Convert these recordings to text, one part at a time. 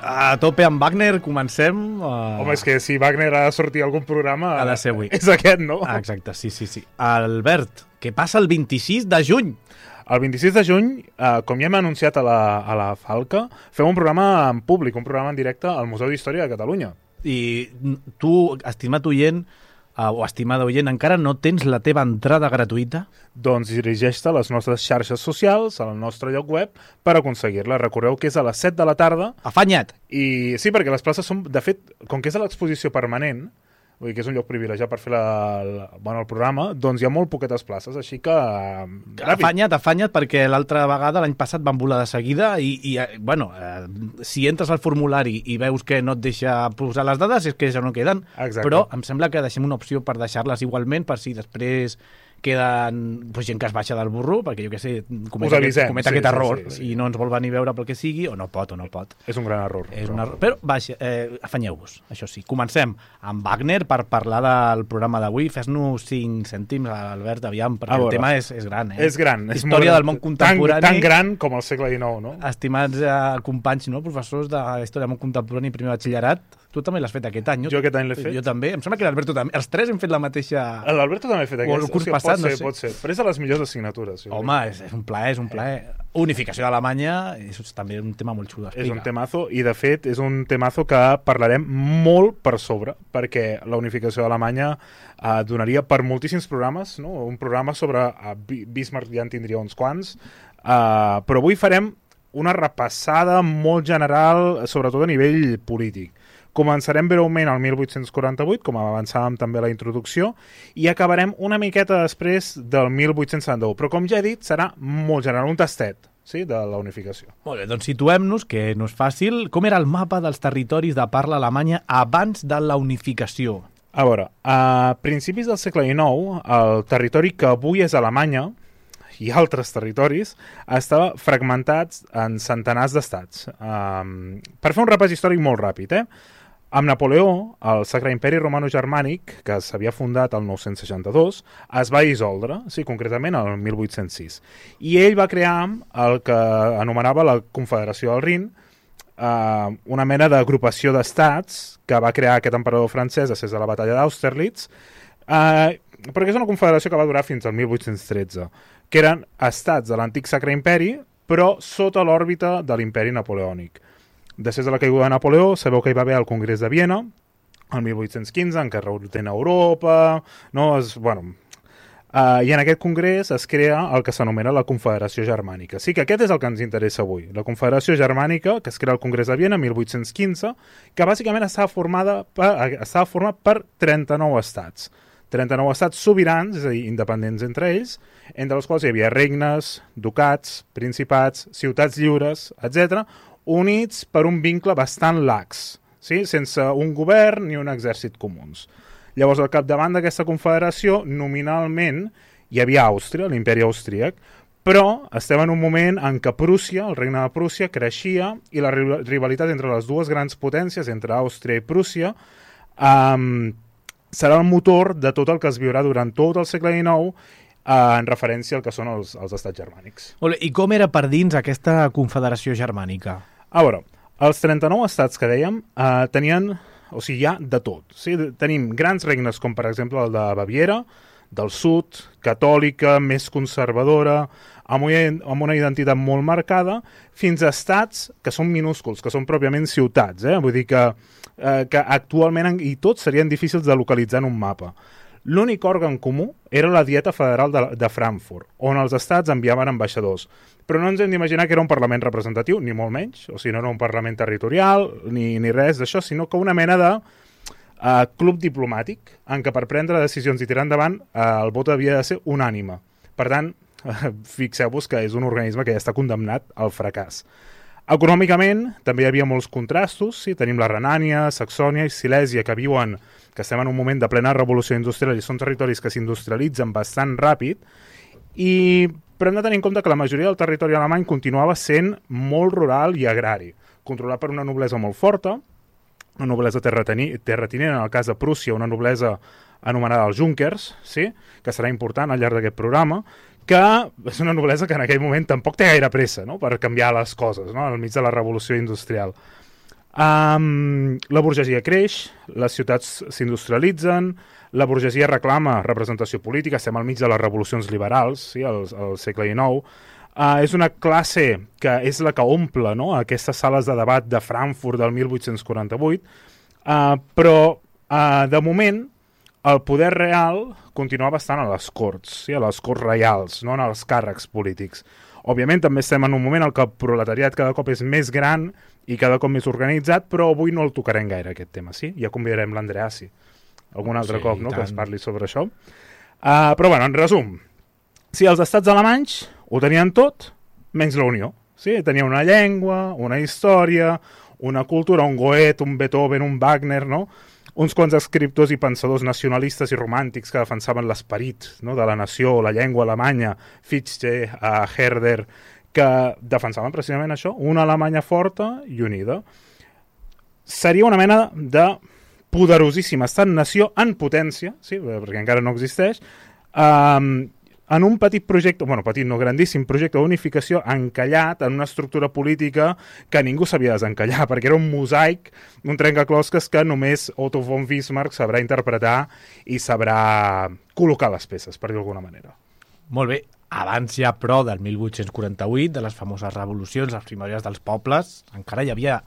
A tope amb Wagner, comencem. Home, és que si Wagner ha de sortir algun programa... Ha de ser avui. És aquest, no? Exacte, sí. Albert, què passa el 26 de juny? El 26 de juny, com ja hem anunciat a la Falca, fem un programa en públic, un programa en directe al Museu d'Història de Catalunya. I tu, estimat oient, o estimada oient, encara no tens la teva entrada gratuïta? Doncs dirigeix-te a les nostres xarxes socials, al nostre lloc web, per aconseguir-la. Recordeu que és a les 7 de la tarda. Afanya't! I sí, perquè les places són, de fet, com que és a l'exposició permanent, vull dir que és un lloc privilegiat per fer el programa, doncs hi ha molt poquetes places, així que... Afanya't, perquè l'altra vegada, l'any passat, van volar de seguida i si entres al formulari i veus que no et deixa posar les dades, és que ja no queden. Exacte. Però em sembla que deixem una opció per deixar-les igualment, per si després queden gent que es baixa del burro, perquè jo què sé, comet aquest error i no ens vol venir a veure pel que sigui, o no pot. És un gran error. Però afanyeu-vos, això sí. Comencem amb Wagner per parlar del programa d'avui. Fes-nos 5 cèntims, Albert, aviam, perquè el tema és gran. És gran. Història del món contemporani. Tan gran com el segle XIX, no? Estimats companys, professors de Història del món contemporani i primer batxillerat, tu també l'has fet aquest any. Jo aquest any l'he fet. Jo també. Em sembla que l'Alberto també. Els tres hem fet la mateixa... L'Alberto també ha fet aquest. O el curs passat, no sé. Pot ser. Però és de les millors assignatures. Home, és un plaer. Unificació d'Alemanya és també un tema molt xulo d'explicar. És un temazo, i de fet és un temazo que parlarem molt per sobre, perquè la unificació d'Alemanya donaria per moltíssims programes, no? Un programa sobre Bismarck ja en tindria uns quants, però avui farem una repassada molt general, sobretot a nivell polític. Començarem breument al 1848, com avançàvem també a la introducció, i acabarem una miqueta després del 1871. Però, com ja he dit, serà molt general, un tastet, sí, de la unificació. Molt bé, doncs situem-nos, que no és fàcil. Com era el mapa dels territoris de parla alemanya abans de la unificació? A veure, a principis del segle XIX, el territori que avui és Alemanya i altres territoris estava fragmentats en centenars d'estats. Per fer un repàs històric molt ràpid, amb Napoleó, el Sacre Imperi Romano-Germànic, que s'havia fundat el 962, es va dissoldre, sí, concretament el 1806. I ell va crear el que anomenava la Confederació del Rin, una mena d'agrupació d'estats que va crear aquest emperador francès després de la batalla d'Austerlitz, perquè és una confederació que va durar fins al 1813, que eren estats de l'antic Sacre Imperi, però sota l'òrbita de l'imperi napoleònic. Després de la caiguda de Napoleó, sabeu que hi va haver el Congrés de Viena, el 1815, en què reordena Europa, no? I en aquest congrés es crea el que s'anomena la Confederació Germànica. Sí que aquest és el que ens interessa avui. La Confederació Germànica, que es crea al Congrés de Viena, 1815, que bàsicament estava format per 39 estats. 39 estats sobirans, és a dir, independents entre ells, entre els quals hi havia regnes, ducats, principats, ciutats lliures, etc., units per un vincle bastant lax, sí? Sense un govern ni un exèrcit comuns. Llavors, al capdavant d'aquesta confederació, nominalment, hi havia Àustria, l'imperi austríac, però estem en un moment en què Prússia, el regne de Prússia, creixia i la rivalitat entre les dues grans potències, entre Àustria i Prússia, serà el motor de tot el que es viurà durant tot el segle XIX, en referència al que són els estats germànics. I com era per dins aquesta confederació germànica? A veure, els 39 estats que dèiem tenien, o sigui, hi ha de tot. Sí? Tenim grans regnes com, per exemple, el de Baviera, del sud, catòlica, més conservadora, amb una identitat molt marcada, fins a estats que són minúsculs, que són pròpiament ciutats. Vull dir que actualment i tots serien difícils de localitzar en un mapa. L'únic òrgan comú era la Dieta Federal de Frankfurt, on els estats enviaven ambaixadors. Però no ens hem d'imaginar que era un parlament representatiu, ni molt menys, o sigui, no era un parlament territorial, ni res d'això, sinó que una mena de club diplomàtic, en què per prendre decisions i tirar endavant el vot havia de ser unànime. Per tant, fixeu-vos que és un organisme que ja està condemnat al fracàs. Econòmicament, també hi havia molts contrastos, sí? Tenim la Renània, Saxònia i Silèsia, que estem en un moment de plena revolució industrial i són territoris que s'industrialitzen bastant ràpid, però hem de tenir en compte que la majoria del territori alemany continuava sent molt rural i agrari, controlat per una noblesa molt forta, una noblesa terratinent, en el cas de Prússia, una noblesa anomenada els Junkers, sí? Que serà important al llarg d'aquest programa, que és una noblesa que en aquell moment tampoc té gaire pressa, no? Per canviar les coses, no? Al mig de la revolució industrial. La burgesia creix, les ciutats s'industrialitzen, la burgesia reclama representació política, estem al mig de les revolucions liberals, sí, al segle XIX. És una classe que és la que omple, no?, aquestes sales de debat de Frankfurt del 1848, però de moment el poder real continuava estant a les corts, sí, a les corts reials, no en els càrrecs polítics. Òbviament també estem en un moment en què el proletariat cada cop és més gran i cada cop més organitzat, però avui no el tocarem gaire aquest tema, sí? Ja convidarem l'Andreassi algun altre cop, no?, que ens parli sobre això. Però bueno, en resum, si els estats alemanys ho tenien tot, menys la Unió. Sí? Tenia una llengua, una història, una cultura, un Goethe, un Beethoven, un Wagner, no?, uns quants escriptors i pensadors nacionalistes i romàntics que defensaven l'esperit, no?, de la nació, la llengua alemanya, Fichte, Herder, que defensaven precisament això, una Alemanya forta i unida. Seria una mena de poderosíssim estat-nació en potència, sí, perquè encara no existeix, en un petit projecte, bueno, petit no, grandíssim projecte d'unificació encallat en una estructura política que ningú sabia desencallar, perquè era un mosaic, un trencaclosques que només Otto von Bismarck sabrà interpretar i sabrà col·locar les peces, per dir d'alguna manera. Molt bé. Abans ja, però, del 1848, de les famoses revolucions, les primaries dels pobles, encara hi havia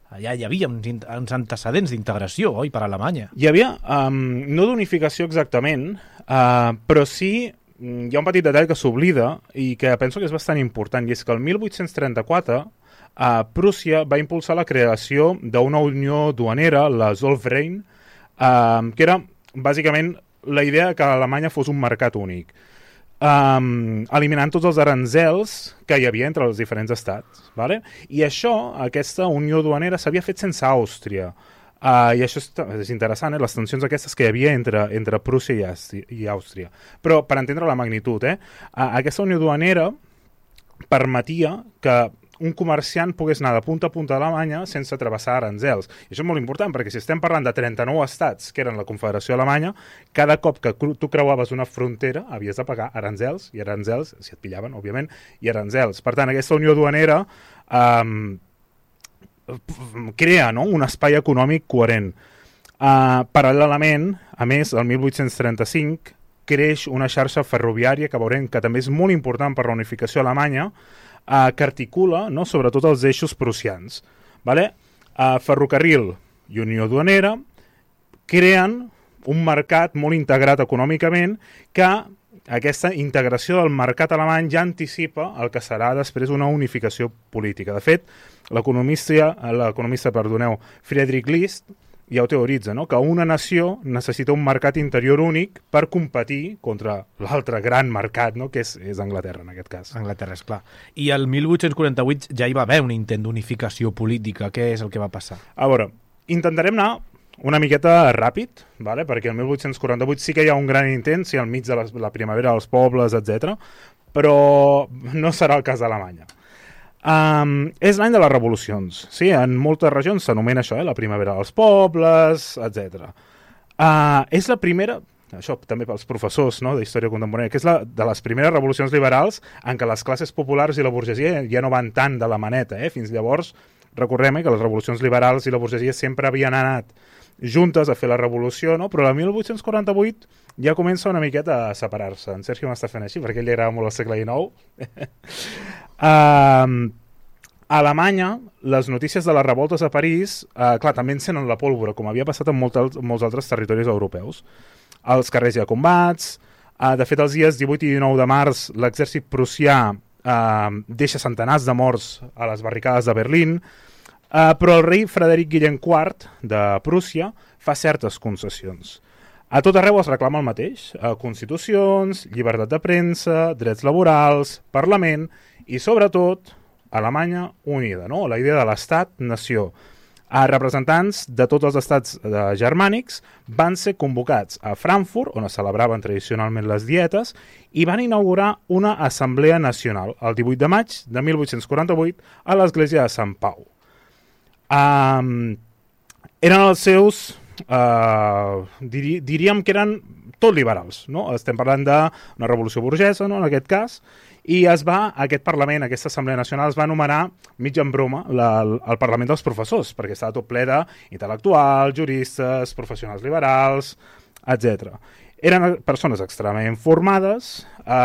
uns antecedents d'integració, oi, per a Alemanya? Hi havia, no d'unificació exactament, però sí hi ha un petit detall que s'oblida i que penso que és bastant important, i és que el 1834 Prússia va impulsar la creació d'una unió duanera, la Zollverein, que era bàsicament la idea que Alemanya fos un mercat únic, eliminant tots els aranzels que hi havia entre els diferents estats. Vale? I això, aquesta unió duanera, s'havia fet sense Àustria. I això és interessant, les tensions aquestes que hi havia entre Prússia i Àustria. Però per entendre la magnitud, aquesta unió duanera permetia que un comerciant pogués anar de punta a punta d'Alemanya sense travessar aranzels. I això és molt important, perquè si estem parlant de 39 estats que eren la Confederació Alemanya, cada cop que tu creuaves una frontera havies de pagar aranzels, i aranzels, si et pillaven, òbviament, i aranzels. Per tant, aquesta unió duanera crea, no?, un espai econòmic coherent. Paral·lelament, a més, el 1835 creix una xarxa ferroviària que veurem que també és molt important per la unificació alemanya, que articula, no?, sobretot els eixos prussians. Vale? Ferrocarril i unió duanera creen un mercat molt integrat econòmicament, que aquesta integració del mercat alemany ja anticipa el que serà després una unificació política. De fet, l'economista, Friedrich List, ja ho teoritza, no?, que una nació necessita un mercat interior únic per competir contra l'altre gran mercat, no?, que és Anglaterra, en aquest cas. Anglaterra, és clar. I el 1848 ja hi va haver un intent d'unificació política. Què és el que va passar? A veure, intentarem anar una miqueta ràpid, vale? Perquè el 1848 sí que hi ha un gran intent, sí, al mig de la primavera dels pobles, etc. Però no serà el cas d'Alemanya. És l'any de les revolucions, sí? En moltes regions s'anomena això, la primavera dels pobles, etc. És la primera, això també pels professors, no?, d'història contemporània, que és de les primeres revolucions liberals en què les classes populars i la burgesia ja no van tant de la maneta. Fins llavors, recordem que les revolucions liberals i la burgesia sempre havien anat juntes a fer la revolució, no? Però el 1848 ja comença una miqueta a separar-se. En Sergio m'està fent així, perquè a ell li agrada molt el segle XIX. A Alemanya, les notícies de les revoltes a París, clar, també encenen la pólvora, com havia passat en molts altres territoris europeus. Als carrers hi ha combats, de fet, els dies 18 i 19 de març, l'exèrcit prussià deixa centenars de morts a les barricades de Berlín, però el rei Frederic Guillem IV de Prússia fa certes concessions. A tot arreu es reclama el mateix: constitucions, llibertat de premsa, drets laborals, parlament i, sobretot, Alemanya unida, no? La idea de l'estat-nació. Representants de tots els estats germànics van ser convocats a Frankfurt, on es celebraven tradicionalment les dietes, i van inaugurar una assemblea nacional el 18 de maig de 1848 a l'església de Sant Pau. Eren els seus, diríem que eren tot liberals, no? Estem parlant d'una revolució burgesa, no?, en aquest cas, i aquest Parlament, aquesta Assemblea Nacional, es va anomenar, mig en broma, el Parlament dels professors, perquè estava tot ple d'intel·lectuals, juristes, professionals liberals, etc. Eren persones extremadament formades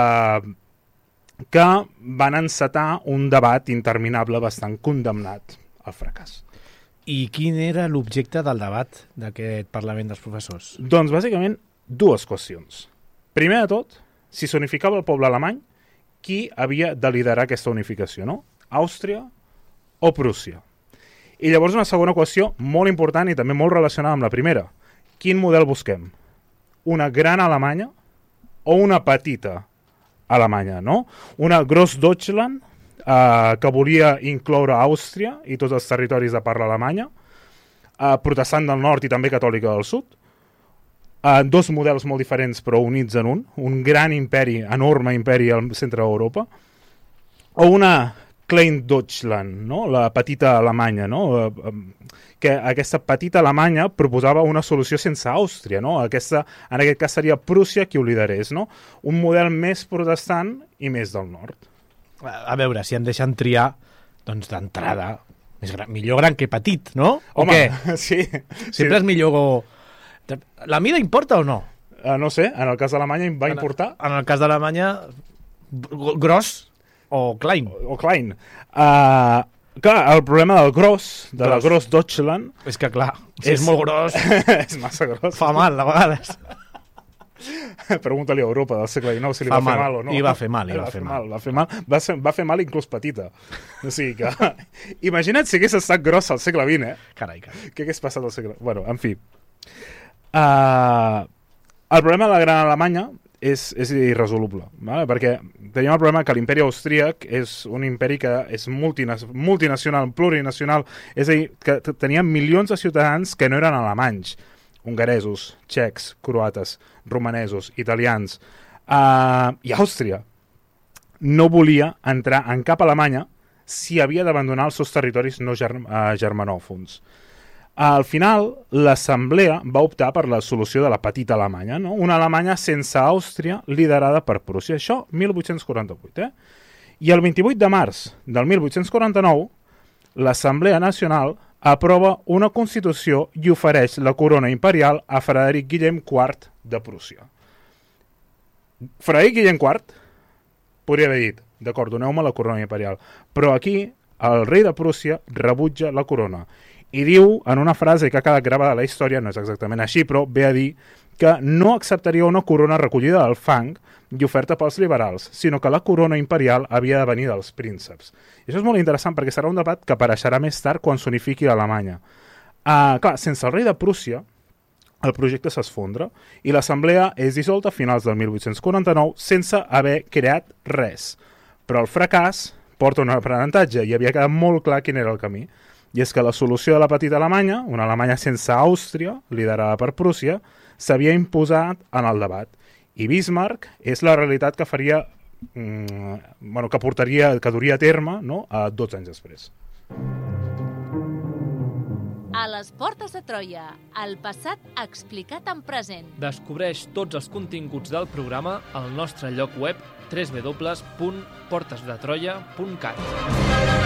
que van encetar un debat interminable bastant condemnat al fracàs. I quin era l'objecte del debat d'aquest Parlament dels professors? Doncs, bàsicament, dues qüestions. Primer de tot, si s'unificava el poble alemany, qui havia de liderar aquesta unificació, no? Àustria o Prússia? I llavors una segona qüestió molt important i també molt relacionada amb la primera. Quin model busquem? Una gran Alemanya o una petita Alemanya, no? Una Großdeutschland, que volia incloure Àustria i tots els territoris de parla alemanya, protestant del nord i també catòlica del sud, dos models molt diferents però units en un gran imperi, enorme imperi al centre d'Europa, o una Klein Deutschland, no? La petita Alemanya, no? Que aquesta petita Alemanya proposava una solució sense Àustria, no? En aquest cas seria Prússia qui ho liderés, no? Un model més protestant i més del nord. A veure, si em deixen triar, doncs d'entrada, millor gran que petit, no? Home, o què? Sí. Sempre és millor... La mida importa o no? No sé, en el cas d'Alemanya va importar. En el cas d'Alemanya, gros o klein. O klein. Clar, el problema del gros, de la Großdeutschland... És que, clar, si és molt gros... és massa gros. Fa mal, a vegades. Pregunta-li a Europa del segle XIX si li va fer mal o no. I va fer mal, Va fer mal inclús petita. O sigui que... Imagina't si hagués estat grossa al segle XX, Carai. Què hagués passat al segle... Bueno, en fi. El problema de la Gran Alemanya és irresoluble, ¿vale? Perquè tenim el problema que l'imperi austríac és un imperi que és multinacional, plurinacional, és a dir, que tenia milions de ciutadans que no eren alemanys, hongaresos, txecs, croates, romanesos, italians, i Àustria no volia entrar en cap Alemanya si havia d'abandonar els seus territoris no germanòfons. Al final, l'Assemblea va optar per la solució de la petita Alemanya, no? Una Alemanya sense Àustria liderada per Prússia. Això, 1848. I el 28 de març del 1849, l'Assemblea Nacional aprova una Constitució i ofereix la corona imperial a Frederic Guillem IV de Prússia. Frederic Guillem IV podria haver dit, d'acord, doneu-me la corona imperial, però aquí el rei de Prússia rebutja la corona i diu, en una frase que ha quedat gravada a la història, no és exactament així, però ve a dir que no acceptaria una corona recollida del fang i oferta pels liberals, sinó que la corona imperial havia de venir dels prínceps. I això és molt interessant perquè serà un debat que apareixerà més tard quan s'unifiqui Alemanya. Clar, sense el rei de Prússia, el projecte s'esfondra i l'assemblea és dissolta a finals del 1849 sense haver creat res. Però el fracàs porta un aprenentatge i havia quedat molt clar quin era el camí. I és que la solució de la petita Alemanya, una Alemanya sense Àustria, liderada per Prússia, s'havia imposat en el debat. I Bismarck és la realitat que faria, que duria a terme, no?, 12 anys després. A les portes de Troia, el passat explicat en present. Descobreix tots els continguts del programa al nostre lloc web www.portesdetroia.cat.